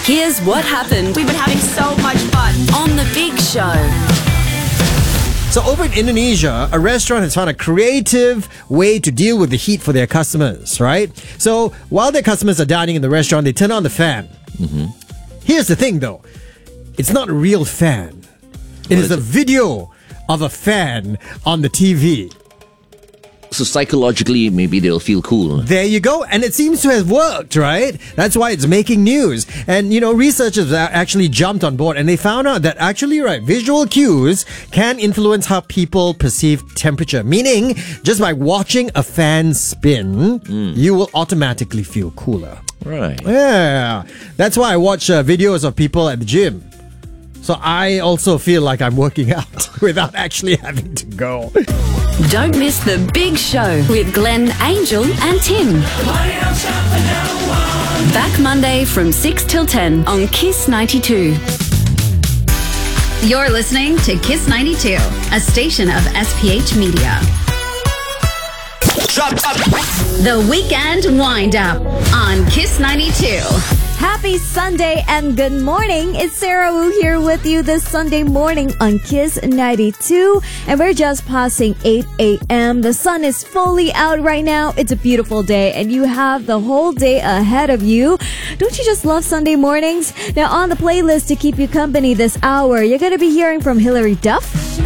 Here's what happened We've been having so much fun. on The Big Show. So over in Indonesia, a restaurant has found a creative way to deal with the heat for their customers, right? So while their customers are dining in the restaurant, they turn on the fan. Here's the thing though. It's not a real fan. It is a video of a fan on the TV. So psychologically, maybe they'll feel cool. There you go. And it seems to have worked, right? That's why it's making news. And, researchers actually jumped on board and they found out that actually, right, visual cues can influence how people perceive temperature. Meaning, just by watching a fan spin, you will automatically feel cooler. Right. Yeah. That's why I watch videos of people at the gym. So I also feel like I'm working out without actually having to go. Don't miss The Big Show with Glenn, Angel and Tim. Back Monday from 6 till 10 on Kiss 92. You're listening to Kiss 92, a station of SPH Media. The Weekend Wind-Up on Kiss 92. Happy Sunday and good morning. It's Sarah Wu here with you this Sunday morning on Kiss 92. And we're just passing 8 a.m. The sun is fully out right now. It's a beautiful day and you have the whole day ahead of you. Don't you just love Sunday mornings? Now on the playlist to keep you company this hour, you're going to be hearing from Hilary Duff.